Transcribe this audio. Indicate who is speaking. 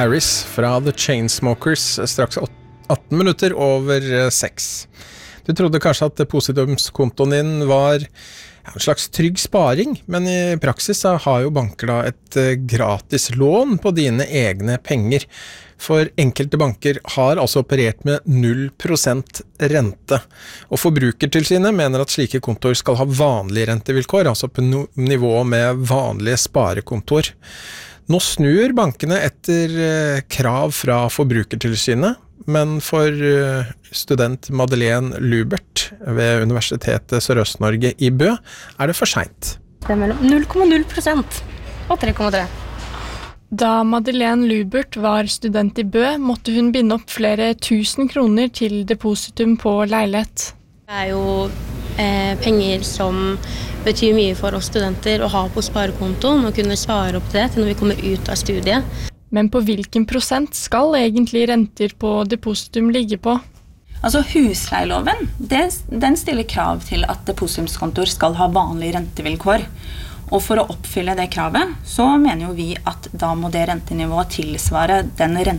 Speaker 1: Paris fra The Chainsmokers straks 18 minutter over 6. Du trodde kanskje at depositumskontoen din var en slags trygg sparing, men i praksis så har jo banker da et gratis lån på dine egne penger. For enkelte banker har altså operert med 0% rente. Og Forbrukertilsynet mener at slike kontoer skal ha vanlige rentevilkår, altså på nivå med vanlige sparekontoer. Nå snur bankene etter krav fra Forbrukertilsynet, men for student Madeleine Lubert ved Universitetet Sørøst-Norge i Bø det for sent.
Speaker 2: Det mellom 0,0% og 3,3%.
Speaker 3: Da Madeleine Lubert var student i Bø, måtte hun binde opp flere 1000 kroner til depositum på leilighet.
Speaker 2: Det jo penger som betyr mye for oss studenter å ha på sparekontoen og kunne svare opp det til når vi kommer ut av studiet.
Speaker 3: Men på hvilken prosent skal egentlig renter på depositum ligge på?
Speaker 4: Altså husleieloven, den stiller krav til at depositumskontor skal ha vanlige rentevilkår. Og for å oppfylle det kravet, så mener jo vi at da må det rentenivået tilsvare den